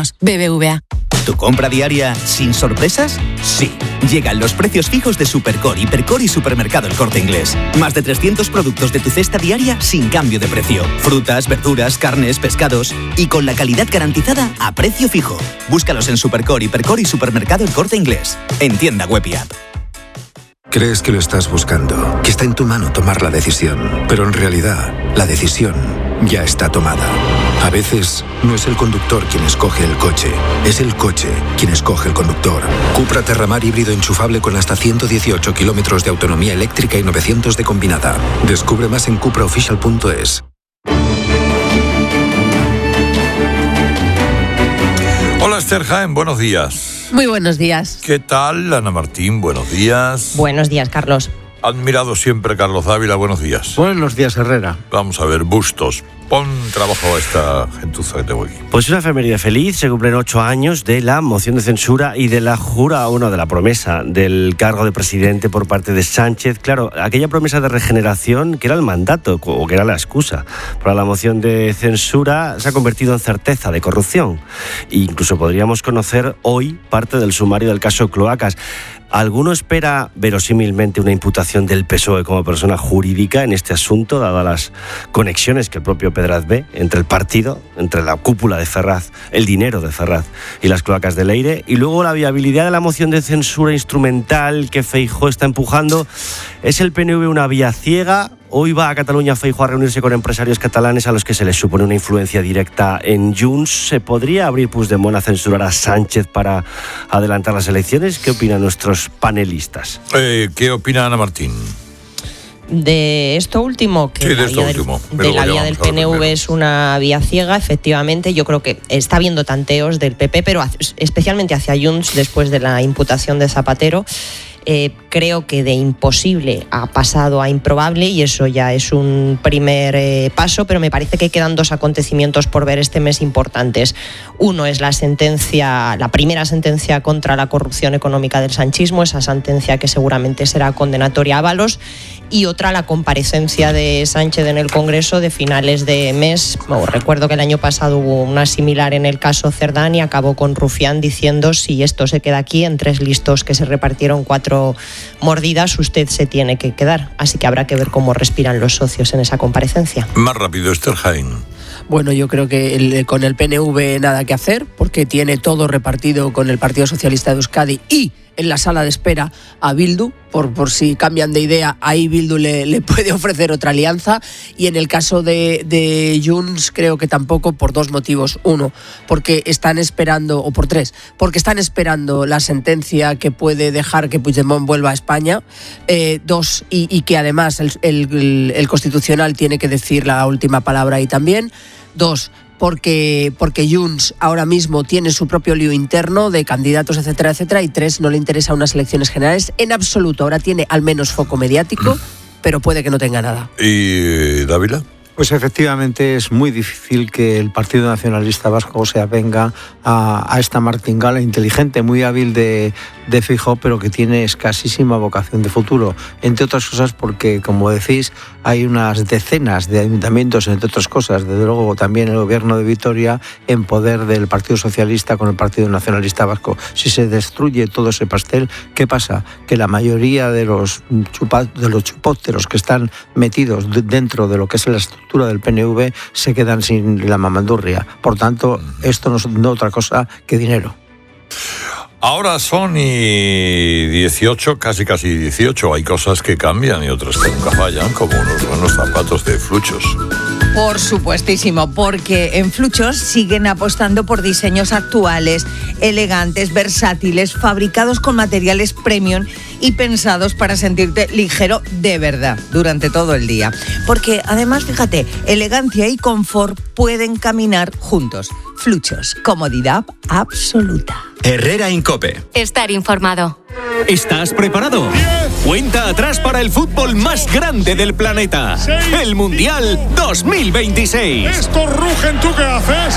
Patrocínanos, BBVA. ¿Tu compra diaria sin sorpresas? Sí. Llegan los precios fijos de Supercore, Hipercore y Supermercado El Corte Inglés. Más de 300 productos de tu cesta diaria sin cambio de precio. Frutas, verduras, carnes, pescados y con la calidad garantizada a precio fijo. Búscalos en Supercore, Hipercore y Supermercado El Corte Inglés. En tienda web y app. Crees que lo estás buscando, que está en tu mano tomar la decisión, pero en realidad la decisión ya está tomada. A veces no es el conductor quien escoge el coche, es el coche quien escoge el conductor. Cupra Terramar híbrido enchufable con hasta 118 kilómetros de autonomía eléctrica y 900 de combinada. Descubre más en cupraofficial.es. Hola Esther Jaén, buenos días. Muy buenos días. ¿Qué tal, Ana Martín? Buenos días. Buenos días, Carlos. Admirado siempre, Carlos Dávila, buenos días. Buenos días, Herrera. Vamos a ver, Bustos. Pon trabajo a esta gentuza que tengo aquí. Pues una efeméride feliz, se cumplen 8 años de la moción de censura y de la de la promesa del cargo de presidente por parte de Sánchez. Claro, aquella promesa de regeneración que era el mandato o que era la excusa para la moción de censura se ha convertido en certeza de corrupción. E incluso podríamos conocer hoy parte del sumario del caso Cloacas. ¿Alguno espera verosímilmente una imputación del PSOE como persona jurídica en este asunto, dadas las conexiones que el propio Pedraz ve entre el partido, entre la cúpula de Ferraz, el dinero de Ferraz y las cloacas de Leire? Y luego la viabilidad de la moción de censura instrumental que Feijóo está empujando. ¿Es el PNV una vía ciega? Hoy va a Cataluña Feijóo a reunirse con empresarios catalanes a los que se les supone una influencia directa en Junts. ¿Se podría abrir Puigdemont a censurar a Sánchez para adelantar las elecciones? ¿Qué opinan nuestros panelistas? ¿Qué opina Ana Martín? De esto último, que sí, la vía del PNV es una vía ciega, efectivamente. Yo creo que está habiendo tanteos del PP, pero especialmente hacia Junts después de la imputación de Zapatero. Creo que de imposible ha pasado a improbable y eso ya es un primer paso, pero me parece que quedan 2 acontecimientos por ver este mes importantes. Uno es la primera sentencia contra la corrupción económica del sanchismo, esa sentencia que seguramente será condenatoria a Ábalos, y otra, la comparecencia de Sánchez en el Congreso de finales de mes. Recuerdo que el año pasado hubo una similar en el caso Cerdán y acabó con Rufián diciendo: si esto se queda aquí, en 3 listos que se repartieron 4 mordidas, usted se tiene que quedar. Así que habrá que ver cómo respiran los socios en esa comparecencia. Más rápido, Esther Jaén. Bueno, yo creo que con el PNV nada que hacer, porque tiene todo repartido con el Partido Socialista de Euskadi y en la sala de espera a Bildu, por si cambian de idea, ahí Bildu le puede ofrecer otra alianza. Y en el caso de Junts creo que tampoco, por 2 motivos. Uno, porque están esperando, o por 3, porque están esperando la sentencia que puede dejar que Puigdemont vuelva a España. 2, y que además el Constitucional tiene que decir la última palabra ahí también. 2, porque Junts ahora mismo tiene su propio lío interno de candidatos, etcétera, etcétera. Y 3, no le interesa unas elecciones generales en absoluto. Ahora tiene al menos foco mediático, pero puede que no tenga nada. ¿Y Dávila? Pues efectivamente es muy difícil que el Partido Nacionalista Vasco se avenga a esta martingala inteligente, muy hábil de Feijóo, pero que tiene escasísima vocación de futuro. Entre otras cosas porque, como decís, hay unas decenas de ayuntamientos, entre otras cosas, desde luego también el gobierno de Vitoria, en poder del Partido Socialista con el Partido Nacionalista Vasco. Si se destruye todo ese pastel, ¿qué pasa? Que la mayoría de los chupópteros que están metidos dentro de lo que es la estructura del PNV se quedan sin la mamandurria. Por tanto, esto no es otra cosa que dinero. Ahora son y 18, casi 18. Hay cosas que cambian y otras que nunca fallan, como unos buenos zapatos de Fluchos. Por supuestísimo, porque en Fluchos siguen apostando por diseños actuales, elegantes, versátiles, fabricados con materiales premium y pensados para sentirte ligero de verdad durante todo el día. Porque además, fíjate, elegancia y confort pueden caminar juntos. Fluchos, comodidad absoluta. Herrera Incope. Estar informado. ¿Estás preparado? 10. Cuenta atrás para el fútbol más grande del planeta. 6. El Mundial 2026. Estos rugen, ¿tú qué haces?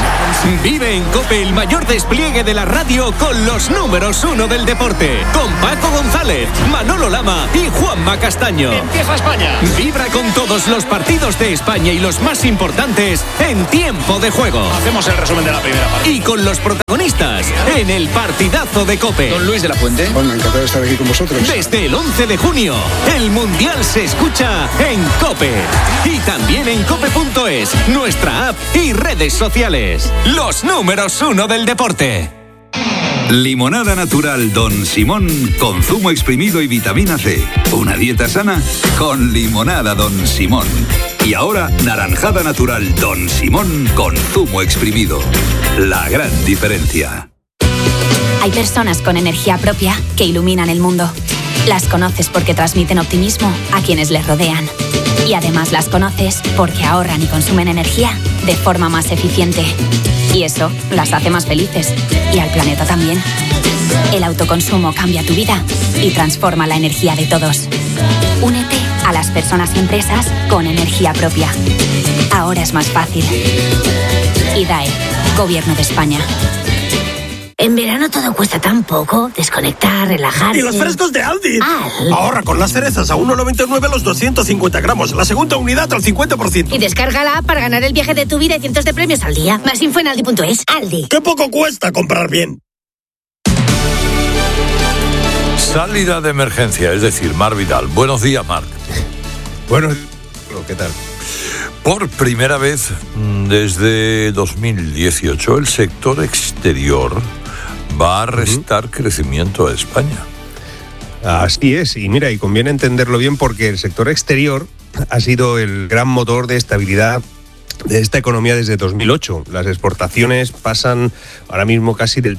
Vive en COPE el mayor despliegue de la radio con los números 1 del deporte. Con Paco González, Manolo Lama y Juanma Castaño. Empieza España. Vibra con todos los partidos de España y los más importantes en tiempo de juego. Hacemos el resumen de la primera parte. Y con los protagonistas en el partidazo de COPE. Don Luis de la Fuente. Bueno, encantado de estar aquí con vosotros. Desde el 11 de junio, el Mundial se escucha en COPE. Y también en cope.es, nuestra app y redes sociales. Los números 1 del deporte. Limonada natural Don Simón con zumo exprimido y vitamina C. Una dieta sana con limonada Don Simón. Y ahora, naranjada natural Don Simón con zumo exprimido. La gran diferencia. Hay personas con energía propia que iluminan el mundo. Las conoces porque transmiten optimismo a quienes les rodean. Y además las conoces porque ahorran y consumen energía de forma más eficiente. Y eso las hace más felices. Y al planeta también. El autoconsumo cambia tu vida y transforma la energía de todos. Únete a las personas y empresas con energía propia. Ahora es más fácil. IDAE, Gobierno de España. En verano todo cuesta tan poco. Desconectar, relajarse. ¡Y los frescos de Aldi! ¡Aldi! Ahorra con las cerezas a 1,99 los 250 gramos. La segunda unidad al 50%. Y descárgala para ganar el viaje de tu vida y cientos de premios al día. Más info en Aldi.es. Aldi. ¡Qué poco cuesta comprar bien! Salida de emergencia, es decir, Mar Vidal. Buenos días, Marc. Bueno, ¿qué tal? Por primera vez desde 2018, el sector exterior va a restar crecimiento a España. Así es, y mira, y conviene entenderlo bien porque el sector exterior ha sido el gran motor de estabilidad de esta economía desde 2008. Las exportaciones pasan ahora mismo casi del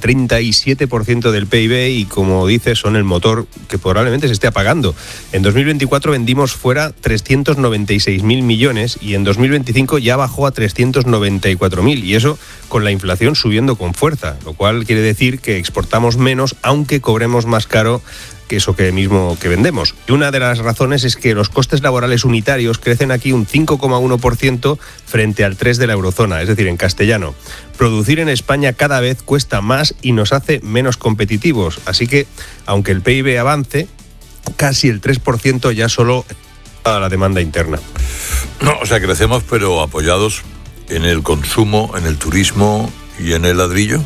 37% del PIB y, como dices, son el motor que probablemente se esté apagando. En 2024 vendimos fuera 396.000 millones y en 2025 ya bajó a 394.000, y eso con la inflación subiendo con fuerza, lo cual quiere decir que exportamos menos aunque cobremos más caro que eso que mismo que vendemos. Y una de las razones es que los costes laborales unitarios crecen aquí un 5,1% frente al 3% de la eurozona, es decir, en castellano. Producir en España cada vez cuesta más y nos hace menos competitivos, así que, aunque el PIB avance, casi el 3% ya solo a la demanda interna. No, o sea, crecemos pero apoyados en el consumo, en el turismo y en el ladrillo.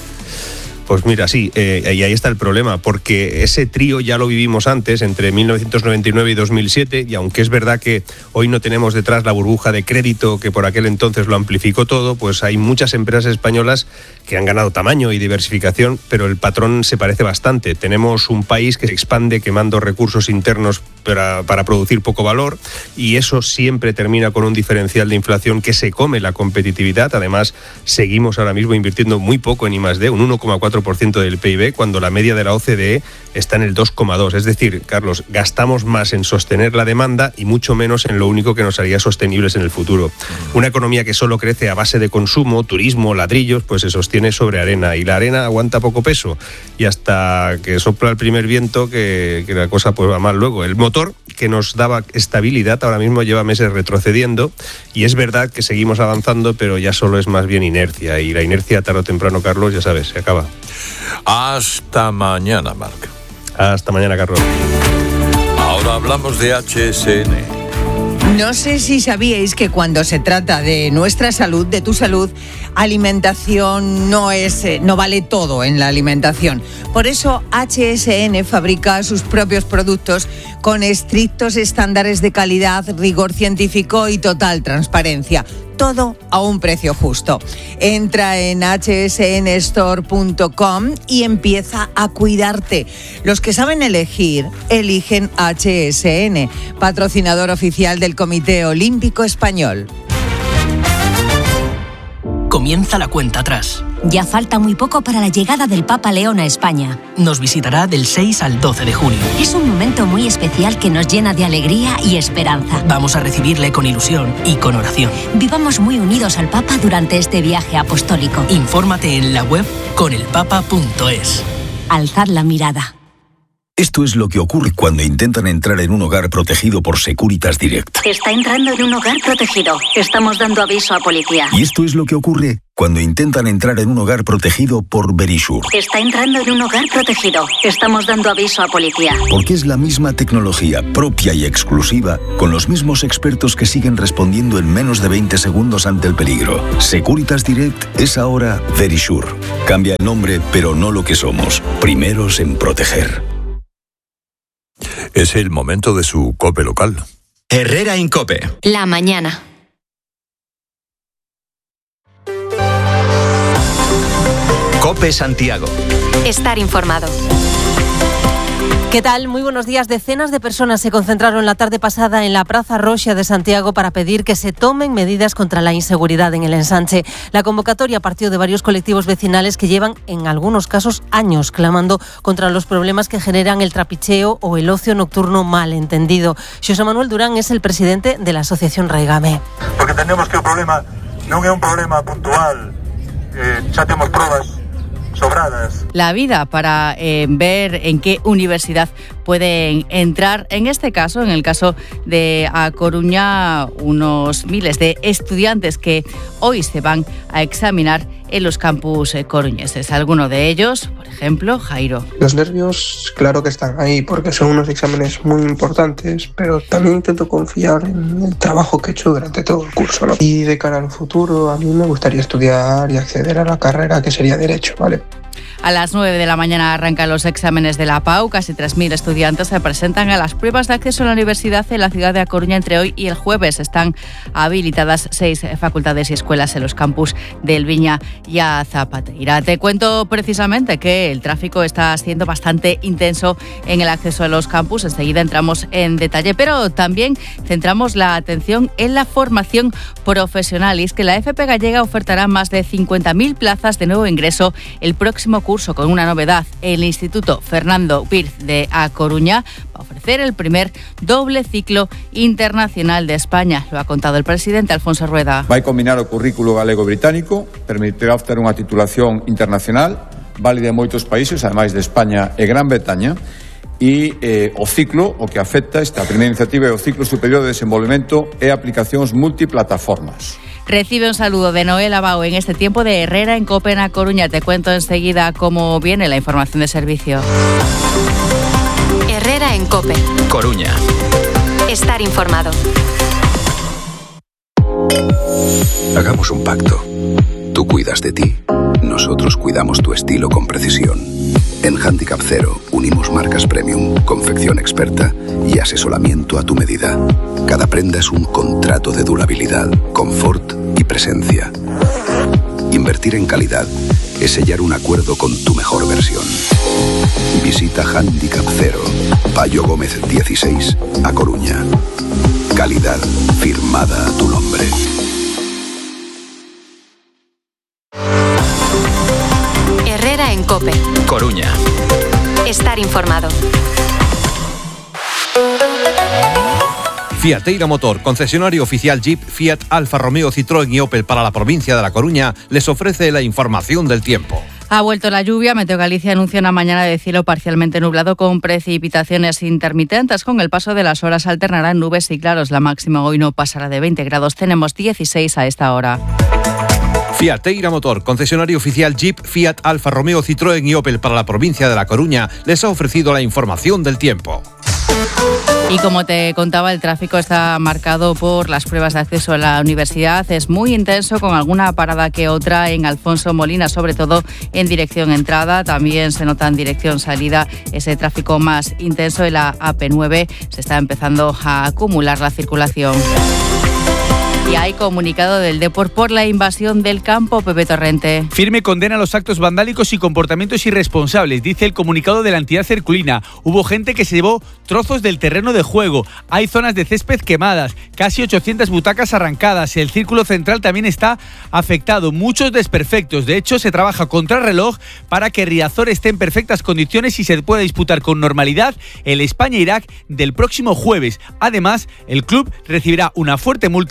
Pues mira, sí, y ahí está el problema, porque ese trío ya lo vivimos antes, entre 1999 y 2007, y aunque es verdad que hoy no tenemos detrás la burbuja de crédito que por aquel entonces lo amplificó todo, pues hay muchas empresas españolas que han ganado tamaño y diversificación, pero el patrón se parece bastante. Tenemos un país que se expande quemando recursos internos para producir poco valor, y eso siempre termina con un diferencial de inflación que se come la competitividad. Además, seguimos ahora mismo invirtiendo muy poco en I+D, un 1,4% del PIB, cuando la media de la OCDE está en el 2,2%. Es decir, Carlos, gastamos más en sostener la demanda y mucho menos en lo único que nos haría sostenibles en el futuro. Una economía que solo crece a base de consumo, turismo, ladrillos, pues se sostiene sobre arena, y la arena aguanta poco peso, y hasta que sopla el primer viento que la cosa pues va mal luego. El motor que nos daba estabilidad ahora mismo lleva meses retrocediendo, y es verdad que seguimos avanzando, pero ya solo es más bien inercia, y la inercia tarde o temprano, Carlos, ya sabes, se acaba. Hasta mañana, Marc. Hasta mañana, Carlos. Ahora hablamos de HSN. No sé si sabíais que cuando se trata de nuestra salud, de tu salud, alimentación no vale todo en la alimentación. Por eso HSN fabrica sus propios productos con estrictos estándares de calidad, rigor científico y total transparencia. Todo a un precio justo. Entra en hsnstore.com y empieza a cuidarte. Los que saben elegir, eligen HSN, patrocinador oficial del Comité Olímpico Español. Comienza la cuenta atrás. Ya falta muy poco para la llegada del Papa León a España. Nos visitará del 6 al 12 de junio. Es un momento muy especial que nos llena de alegría y esperanza. Vamos a recibirle con ilusión y con oración. Vivamos muy unidos al Papa durante este viaje apostólico. Infórmate en la web conelpapa.es. Alzad la mirada. Esto es lo que ocurre cuando intentan entrar en un hogar protegido por Securitas Direct. Está entrando en un hogar protegido. Estamos dando aviso a policía. Y esto es lo que ocurre cuando intentan entrar en un hogar protegido por Verisure. Está entrando en un hogar protegido. Estamos dando aviso a policía. Porque es la misma tecnología propia y exclusiva, con los mismos expertos que siguen respondiendo en menos de 20 segundos ante el peligro. Securitas Direct es ahora Verisure. Cambia el nombre, pero no lo que somos. Primeros en proteger. Es el momento de su COPE local. Herrera en COPE. La mañana. COPE Santiago. Estar informado. ¿Qué tal? Muy buenos días. Decenas de personas se concentraron la tarde pasada en la Plaza Roxa de Santiago para pedir que se tomen medidas contra la inseguridad en el ensanche. La convocatoria partió de varios colectivos vecinales que llevan, en algunos casos, años clamando contra los problemas que generan el trapicheo o el ocio nocturno mal entendido. José Manuel Durán es el presidente de la asociación Raigame. Porque entendemos que o problema non é un problema puntual, xa temos probas sobradas. La vida para ver en qué universidad pueden entrar, en este caso, en el caso de A Coruña, unos miles de estudiantes que hoy se van a examinar en los campus coruñeses. Alguno de ellos, por ejemplo, Jairo. Los nervios, claro que están ahí, porque son unos exámenes muy importantes, pero también intento confiar en el trabajo que he hecho durante todo el curso, ¿no? Y de cara al futuro, a mí me gustaría estudiar y acceder a la carrera que sería Derecho, ¿vale? A las 9 de la mañana arrancan los exámenes de la PAU. Casi 3.000 estudiantes se presentan a las pruebas de acceso a la universidad en la ciudad de A Coruña entre hoy y el jueves. Están habilitadas 6 facultades y escuelas en los campus de Elviña y a Zapateira. Te cuento precisamente que el tráfico está siendo bastante intenso en el acceso a los campus. Enseguida entramos en detalle, pero también centramos la atención en la formación profesional. Y es que la FP Gallega ofertará más de 50.000 plazas de nuevo ingreso el próximo curso, con una novedad. El Instituto Fernando Pirz de A Coruña va a ofrecer el primer doble ciclo internacional de España. Lo ha contado el presidente Alfonso Rueda. Vai combinar o currículo galego-británico, permitirá obter unha titulación internacional válida en moitos países, ademais de España e Gran Bretaña, e o ciclo, o que afecta esta primeira iniciativa é o ciclo superior de desenvolvemento e aplicacións multiplataformas. Recibe un saludo de Noel Abao en este tiempo de Herrera en COPE en A Coruña. Te cuento enseguida cómo viene la información de servicio. Herrera en COPE. Coruña. Estar informado. Hagamos un pacto. Tú cuidas de ti, nosotros cuidamos tu estilo con precisión. En Handicap Cero unimos marcas premium, confección experta y asesoramiento a tu medida. Cada prenda es un contrato de durabilidad, confort y presencia. Invertir en calidad es sellar un acuerdo con tu mejor versión. Visita Handicap Cero, Payo Gómez 16, A Coruña. Calidad firmada a tu nombre. Herrera en COPE. Coruña. Estar informado. Fiateira Motor, concesionario oficial Jeep, Fiat, Alfa Romeo, Citroën y Opel para la provincia de La Coruña, les ofrece la información del tiempo. Ha vuelto la lluvia. Meteo Galicia anuncia una mañana de cielo parcialmente nublado con precipitaciones intermitentes. Con el paso de las horas alternarán nubes y claros. La máxima hoy no pasará de 20 grados. Tenemos 16 a esta hora. Fiateira Motor, concesionario oficial Jeep, Fiat, Alfa Romeo, Citroën y Opel para la provincia de La Coruña, les ha ofrecido la información del tiempo. Y como te contaba, el tráfico está marcado por las pruebas de acceso a la universidad. Es muy intenso, con alguna parada que otra en Alfonso Molina, sobre todo en dirección entrada. También se nota en dirección salida ese tráfico más intenso. En la AP9 se está empezando a acumular la circulación. Y hay comunicado del Depor por la invasión del campo, Pepe Torrente. Firme condena los actos vandálicos y comportamientos irresponsables, dice el comunicado de la entidad herculina. Hubo gente que se llevó trozos del terreno de juego, hay zonas de césped quemadas, casi 800 butacas arrancadas, el círculo central también está afectado, muchos desperfectos. De hecho, se trabaja contrarreloj para que Riazor esté en perfectas condiciones y se pueda disputar con normalidad el España-Irak del próximo jueves. Además, el club recibirá una fuerte multa por ese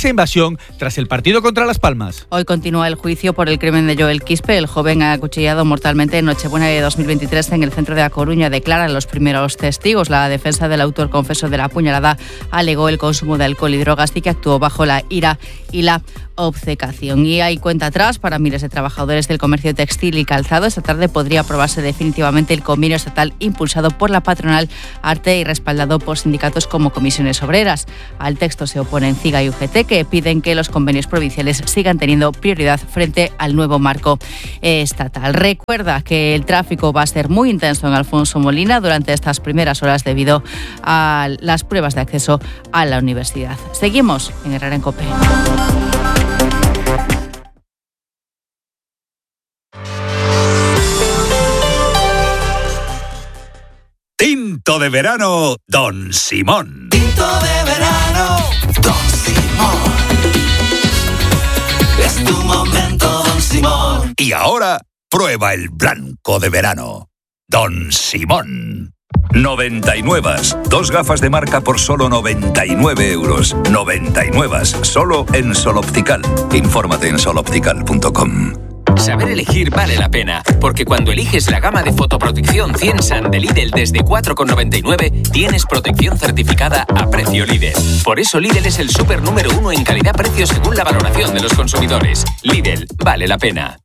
esa invasión tras el partido contra Las Palmas. Hoy continúa el juicio por el crimen de Joel Quispe, el joven acuchillado mortalmente en Nochebuena de 2023 en el centro de A Coruña. Declaran los primeros testigos. La defensa del autor confeso de la puñalada alegó el consumo de alcohol y drogas y que actuó bajo la ira y la obcecación. Y hay cuenta atrás para miles de trabajadores del comercio textil y calzado. Esta tarde podría aprobarse definitivamente el convenio estatal impulsado por la patronal ARTE y respaldado por sindicatos como Comisiones Obreras. Al texto se oponen CIGA y UGT, que piden que los convenios provinciales sigan teniendo prioridad frente al nuevo marco estatal. Recuerda que el tráfico va a ser muy intenso en Alfonso Molina durante estas primeras horas debido a las pruebas de acceso a la universidad. Seguimos en Herrera en COPE. Tinto de verano, Don Simón. Tinto de verano, Don Simón. Es tu momento, Don Simón. Y ahora, prueba el blanco de verano, Don Simón. 99. 2 gafas de marca por solo 99 euros. 99. Solo en Sol Optical. Infórmate en soloptical.com. Saber elegir vale la pena, porque cuando eliges la gama de fotoprotección 100 Sun de Lidl desde 4,99, tienes protección certificada a precio Lidl. Por eso Lidl es el súper número 1 en calidad-precio según la valoración de los consumidores. Lidl, vale la pena.